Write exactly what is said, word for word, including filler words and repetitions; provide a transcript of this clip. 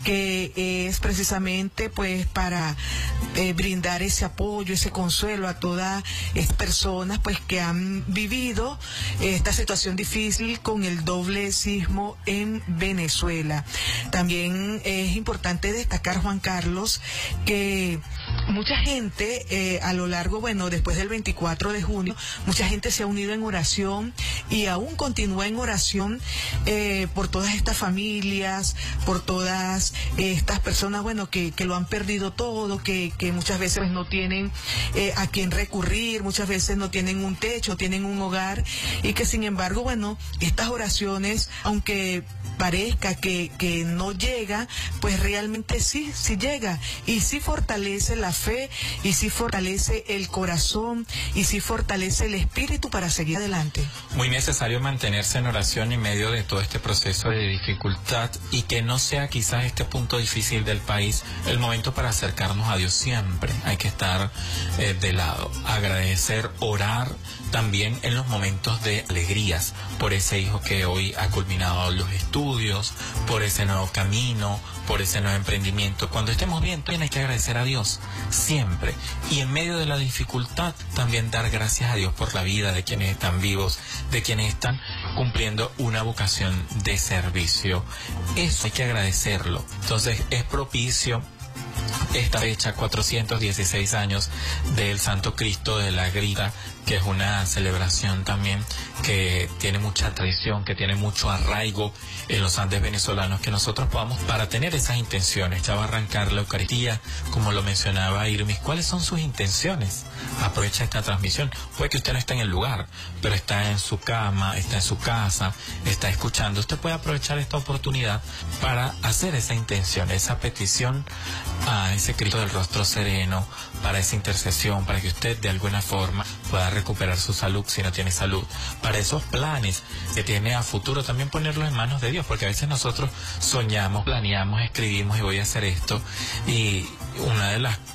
que es precisamente pues para eh, brindar ese apoyo, ese consuelo a todas estas personas pues que han vivido esta situación difícil con el doble sismo en Venezuela. También es importante destacar, Juan Carlos, que mucha gente eh, a lo largo, bueno, después del veinticuatro de junio, mucha gente se ha unido en oración y aún continúa en oración eh, por todas estas familias, por todas eh, estas personas, bueno, que, que lo han perdido todo, que, que muchas veces pues, no tienen eh, a quién recurrir, muchas veces no tienen un techo, tienen un hogar, y que sin embargo, bueno, estas oraciones, aunque parezca que, que no llega, pues realmente sí, sí llega, y sí fortalece la fe, y sí fortalece el corazón, y sí fortalece el espíritu para seguir adelante. Muy necesario mantenerse en oración en medio de todo este proceso de dificultad, y que no sea quizás este punto difícil del país el momento para acercarnos a Dios siempre. Hay que estar eh, de lado, agradecer, orar también en los momentos de alegrías por ese hijo que hoy ha culminado los estudios, por ese nuevo camino, por ese nuevo emprendimiento. Cuando estemos bien, también hay que agradecer a Dios siempre, y en medio de la dificultad también dar gracias a Dios por la vida de quienes están vivos, de quienes están cumpliendo una vocación de servicio. Eso hay que agradecerlo. Entonces es propicio esta fecha, cuatrocientos dieciséis años del Santo Cristo de la Grita, que es una celebración también que tiene mucha tradición, que tiene mucho arraigo en los Andes venezolanos, que nosotros podamos, para tener esas intenciones. Ya va a arrancar la Eucaristía, como lo mencionaba Irmis. ¿Cuáles son sus intenciones? Aprovecha esta transmisión. Puede que usted no esté en el lugar, pero está en su cama, está en su casa, está escuchando. Usted puede aprovechar esta oportunidad para hacer esa intención, esa petición a ese Cristo del rostro sereno, para esa intercesión, para que usted de alguna forma pueda recuperar su salud si no tiene salud, para esos planes que tiene a futuro, también ponerlos en manos de Dios, porque a veces nosotros soñamos, planeamos, escribimos y voy a hacer esto, y una de las